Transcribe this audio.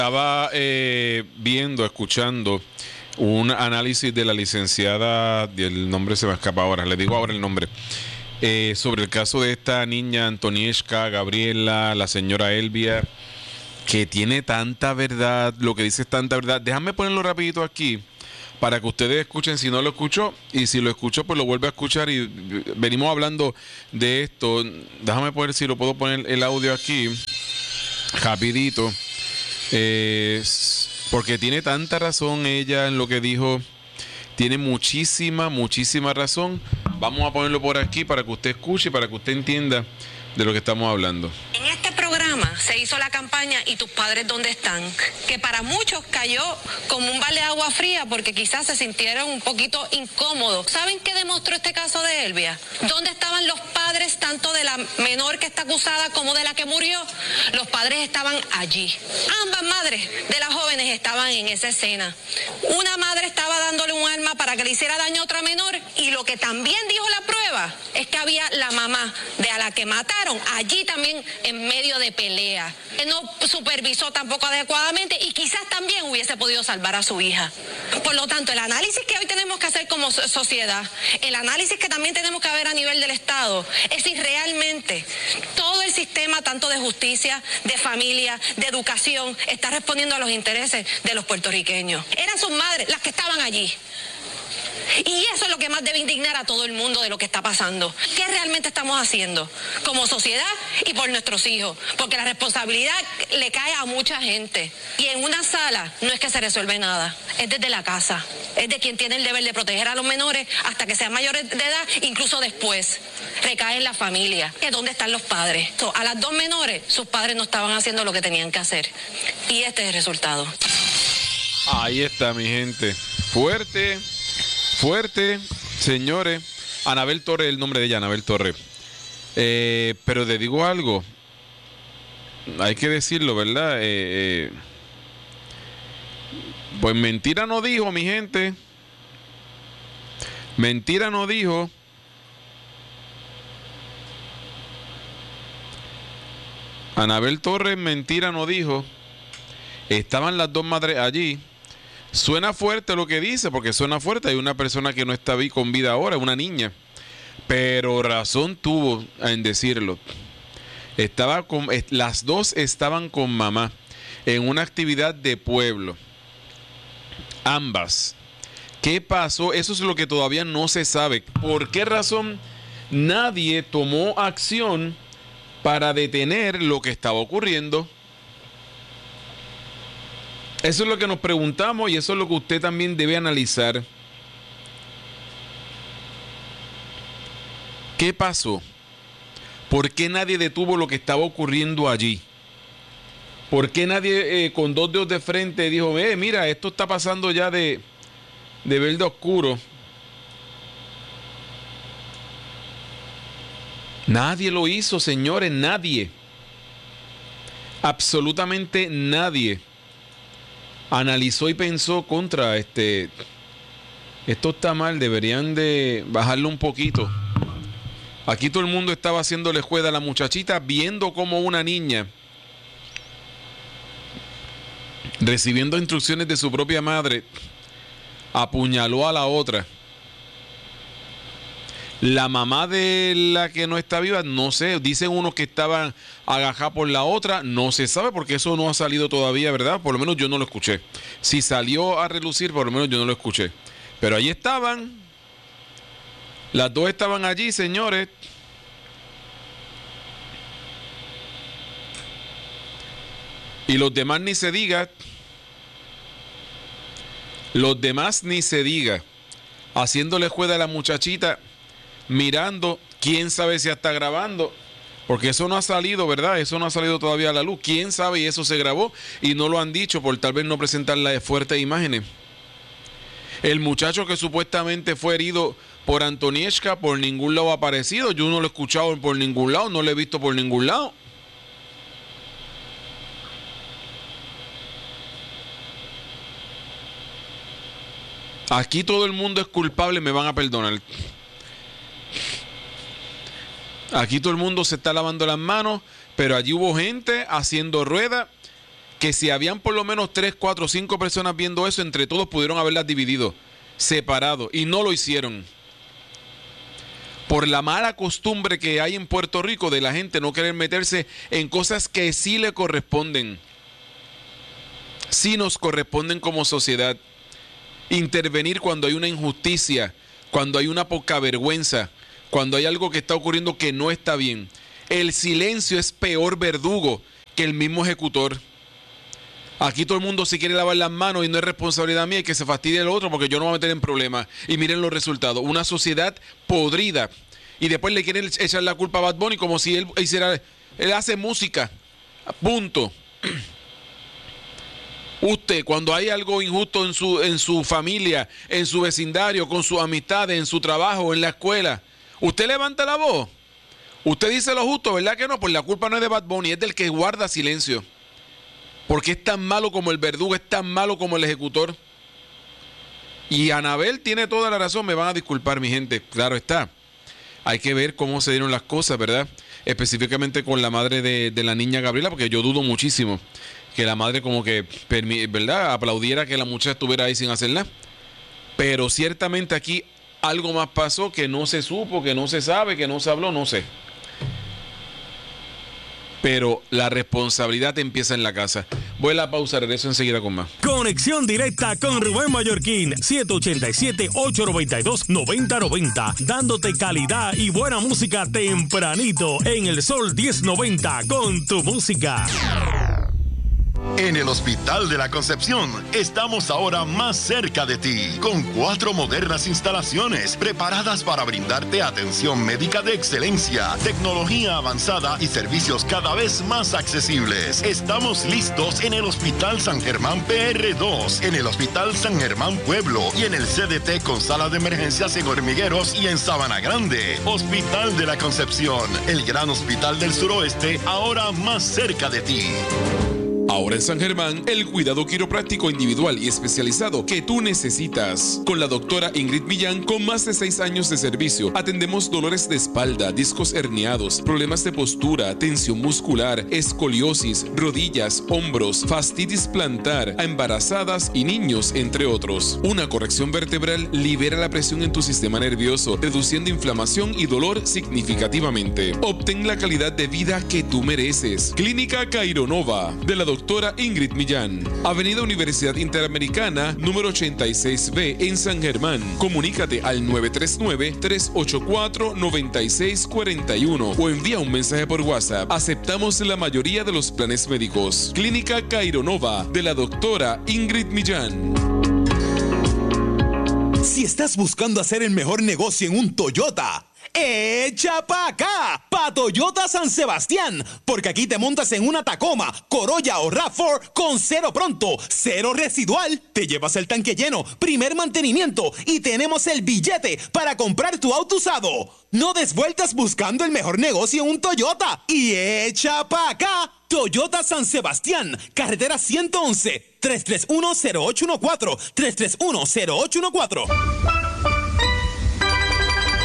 Estaba escuchando un análisis de la licenciada, y el nombre se me escapa ahora, le digo ahora el nombre, sobre el caso de esta niña Antonieshka, Gabriela, la señora Elvia, que tiene tanta verdad, lo que dice es tanta verdad. Déjame ponerlo rapidito aquí para que ustedes escuchen si no lo escuchó, y si lo escuchó pues lo vuelve a escuchar, y venimos hablando de esto. Déjame ver si lo puedo poner el audio aquí rapidito, porque tiene tanta razón ella en lo que dijo, tiene muchísima razón. Vamos a ponerlo por aquí para que usted escuche, para que usted entienda de lo que estamos hablando. En este programa se hizo la campaña ¿Y tus padres dónde están?, que para muchos cayó como un balde de agua fría porque quizás se sintieron un poquito incómodos. ¿Saben qué demostró este caso de Elvia? ¿Dónde estaban los padres tanto de la menor que está acusada como de la que murió? Los padres estaban allí. Ambas madres de las jóvenes estaban en esa escena. Una madre estaba dándole un arma para que le hiciera daño a otra menor, y lo que también dijo la prueba es que había la mamá de a la que mataron allí también en medio de pelea. Él no supervisó tampoco adecuadamente y quizás también hubiese podido salvar a su hija. Por lo tanto, el análisis que hoy tenemos que hacer como sociedad, el análisis que también tenemos que ver a nivel del Estado, es si realmente todo el sistema, tanto de justicia, de familia, de educación, está respondiendo a los intereses de los puertorriqueños. Eran sus madres las que estaban allí. Y eso es lo que más debe indignar a todo el mundo de lo que está pasando. ¿Qué realmente estamos haciendo como sociedad y por nuestros hijos? Porque la responsabilidad le cae a mucha gente. Y en una sala no es que se resuelve nada, es desde la casa. Es de quien tiene el deber de proteger a los menores hasta que sean mayores de edad, incluso después. Recae en la familia. ¿Dónde están los padres? A las dos menores, sus padres no estaban haciendo lo que tenían que hacer. Y este es el resultado. Ahí está, mi gente. Fuerte, señores. Anabel Torres, el nombre de ella, Anabel Torres. Pero te digo algo, hay que decirlo, ¿verdad? Pues mentira no dijo, mi gente. Mentira no dijo. Anabel Torres, mentira no dijo. Estaban las dos madres allí. Suena fuerte lo que dice, porque suena fuerte. Hay una persona que no está con vida ahora, una niña. Pero razón tuvo en decirlo. Las dos estaban con mamá en una actividad de pueblo. Ambas. ¿Qué pasó? Eso es lo que todavía no se sabe. ¿Por qué razón nadie tomó acción para detener lo que estaba ocurriendo? Eso es lo que nos preguntamos, y eso es lo que usted también debe analizar. ¿Qué pasó? ¿Por qué nadie detuvo lo que estaba ocurriendo allí? ¿Por qué nadie con dos dedos de frente dijo, mira, esto está pasando ya de verde oscuro? Nadie lo hizo, señores, nadie. Absolutamente nadie analizó y pensó contra esto está mal, deberían de bajarlo un poquito. Aquí todo el mundo estaba haciéndole juega a la muchachita, viendo como una niña, recibiendo instrucciones de su propia madre, apuñaló a la otra. La mamá de la que no está viva, no sé, dicen unos que estaban agajados por la otra, no se sabe porque eso no ha salido todavía, ¿verdad? Por lo menos yo no lo escuché. Si salió a relucir, por lo menos yo no lo escuché. Pero allí estaban, las dos estaban allí, señores. Y los demás ni se diga. Los demás ni se diga. Haciéndole juega a la muchachita, mirando, quién sabe si está grabando, porque eso no ha salido, ¿verdad? Eso no ha salido todavía a la luz. Quién sabe, y eso se grabó y no lo han dicho por tal vez no presentar las fuertes imágenes. El muchacho que supuestamente fue herido por Antonieshka, por ningún lado ha aparecido. Yo no lo he escuchado por ningún lado, no lo he visto por ningún lado. Aquí todo el mundo es culpable, me van a perdonar. Aquí todo el mundo se está lavando las manos, pero allí hubo gente haciendo rueda que si habían por lo menos 3, 4, 5 personas viendo eso, entre todos pudieron haberlas dividido, separado, y no lo hicieron. Por la mala costumbre que hay en Puerto Rico de la gente no querer meterse en cosas que sí le corresponden. Sí nos corresponden como sociedad. Intervenir cuando hay una injusticia, cuando hay una poca vergüenza, cuando hay algo que está ocurriendo que no está bien. El silencio es peor verdugo que el mismo ejecutor. Aquí todo el mundo se quiere lavar las manos y no es responsabilidad mía y que se fastidie el otro porque yo no me voy a meter en problemas. Y miren los resultados. Una sociedad podrida. Y después le quieren echar la culpa a Bad Bunny como si él hiciera... Él hace música. Punto. Usted, cuando hay algo injusto en su familia, en su vecindario, con sus amistades, en su trabajo, en la escuela, usted levanta la voz. Usted dice lo justo, ¿verdad que no? Pues la culpa no es de Bad Bunny, es del que guarda silencio. Porque es tan malo como el verdugo, es tan malo como el ejecutor. Y Anabel tiene toda la razón, me van a disculpar mi gente, claro está. Hay que ver cómo se dieron las cosas, ¿verdad? Específicamente con la madre de la niña Gabriela, porque yo dudo muchísimo que la madre como que, ¿verdad?, aplaudiera que la muchacha estuviera ahí sin hacer nada. Pero ciertamente aquí algo más pasó que no se supo, que no se sabe, que no se habló, no sé. Pero la responsabilidad empieza en la casa. Voy a la pausa, regreso enseguida con más. Conexión directa con Rubén Mallorquín, 787-892-9090, dándote calidad y buena música tempranito en el Sol 1090 con tu música. En el Hospital de la Concepción estamos ahora más cerca de ti, con 4 modernas instalaciones preparadas para brindarte atención médica de excelencia, tecnología avanzada y servicios cada vez más accesibles. Estamos listos en el Hospital San Germán PR2, en el Hospital San Germán Pueblo y en el CDT con sala de emergencias en Hormigueros y en Sabana Grande. Hospital de la Concepción, el gran hospital del suroeste, ahora más cerca de ti. Ahora en San Germán, el cuidado quiropráctico individual y especializado que tú necesitas. Con la doctora Ingrid Millán, con más de 6 años de servicio, atendemos dolores de espalda, discos herniados, problemas de postura, tensión muscular, escoliosis, rodillas, hombros, fastitis plantar, a embarazadas y niños, entre otros. Una corrección vertebral libera la presión en tu sistema nervioso, reduciendo inflamación y dolor significativamente. Obtén la calidad de vida que tú mereces. Clínica Caironova, de la doctora Ingrid Millán, Avenida Universidad Interamericana, número 86B en San Germán. Comunícate al 939-384-9641 o envía un mensaje por WhatsApp. Aceptamos la mayoría de los planes médicos. Clínica Caironova, de la doctora Ingrid Millán. Si estás buscando hacer el mejor negocio en un Toyota, ¡echa pa' acá! Pa' Toyota San Sebastián, porque aquí te montas en una Tacoma, Corolla o RAV4 con 0 pronto, 0 residual, te llevas el tanque lleno, primer mantenimiento y tenemos el billete para comprar tu auto usado. No des vueltas buscando el mejor negocio en un Toyota y echa pa' acá. Toyota San Sebastián, carretera 111, 331-0814, 331-0814.